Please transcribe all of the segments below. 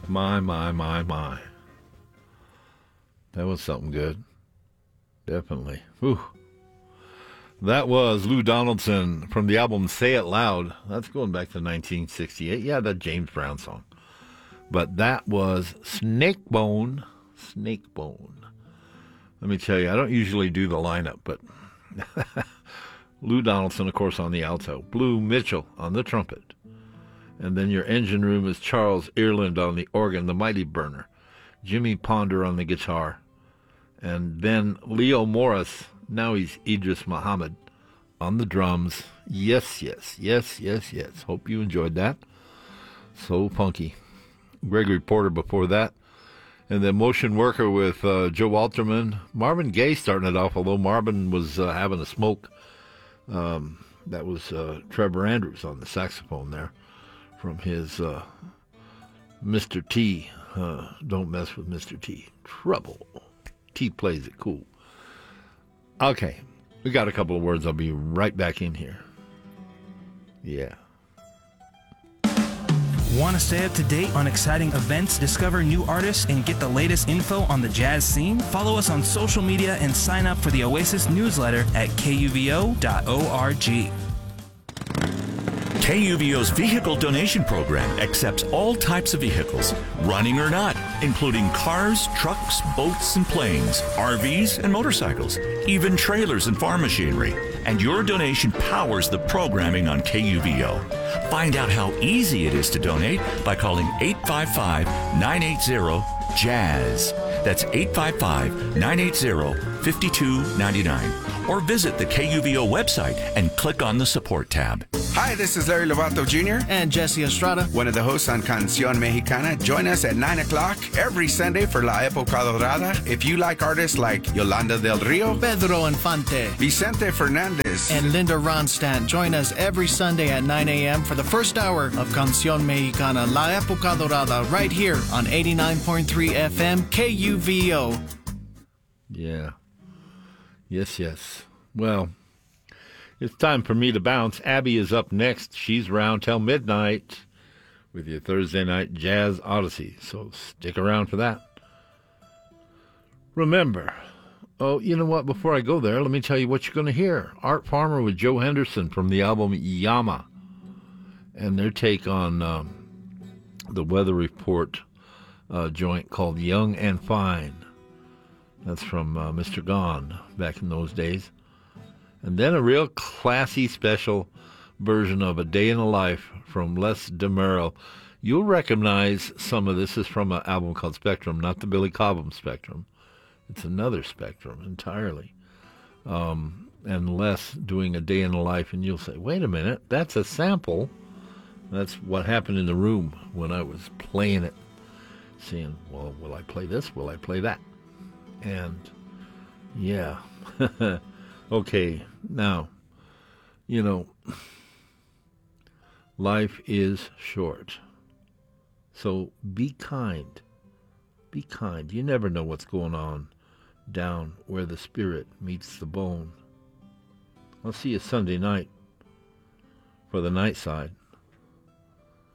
My. That was something good. Definitely. Whew. That was Lou Donaldson from the album Say It Loud. That's going back to 1968. Yeah, that James Brown song. But that was Snakebone. Snakebone. Let me tell you, I don't usually do the lineup, but Lou Donaldson, of course, on the alto. Blue Mitchell on the trumpet. And then your engine room is Charles Earland on the organ, the Mighty Burner. Jimmy Ponder on the guitar. And then Leo Morris, now he's Idris Muhammad, on the drums. Yes. Hope you enjoyed that. So funky. Gregory Porter before that. And then Motion Worker with Joe Alterman. Marvin Gaye starting it off, although Marvin was having a smoke. That was Trevor Andrews on the saxophone there from his Mr. T. Don't mess with Mr. T. Trouble. T plays it cool. Okay, we got a couple of words. I'll be right back in here. Yeah. Want to stay up to date on exciting events, discover new artists, and get the latest info on the jazz scene? Follow us on social media and sign up for the Oasis newsletter at kuvo.org. KUVO's vehicle donation program accepts all types of vehicles, running or not, including cars, trucks, boats, and planes, RVs and motorcycles, even trailers and farm machinery. And your donation powers the programming on KUVO. Find out how easy it is to donate by calling 855-980-JAZZ. That's 855-980-5299. Or visit the KUVO website and click on the support tab. Hi, this is Larry Lovato Jr. and Jesse Estrada, one of the hosts on Canción Mexicana. Join us at 9 o'clock every Sunday for La Época Dorada. If you like artists like Yolanda del Rio, Pedro Infante, Vicente Fernandez, and Linda Ronstadt, join us every Sunday at 9 a.m. for the first hour of Canción Mexicana, La Época Dorada, right here on 89.3 FM KUVO. Yeah. Yes. Well, it's time for me to bounce. Abby is up next. She's around till midnight with your Thursday night Jazz Odyssey. So stick around for that. Remember, you know what? Before I go there, let me tell you what you're going to hear. Art Farmer with Joe Henderson from the album Yama. And their take on the Weather Report joint called Young and Fine. That's from Mr. Gone back in those days. And then a real classy special version of A Day in the Life from Les DeMuro. You'll recognize some of this is from an album called Spectrum, not the Billy Cobham Spectrum. It's another Spectrum entirely. And Les doing A Day in the Life, and you'll say, wait a minute, that's a sample. That's what happened in the room when I was playing it, saying, well, will I play this? Will I play that? And, yeah. Okay, now, life is short. So be kind. Be kind. You never know what's going on down where the spirit meets the bone. I'll see you Sunday night for the night side.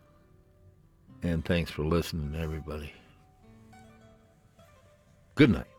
And thanks for listening, everybody. Good night.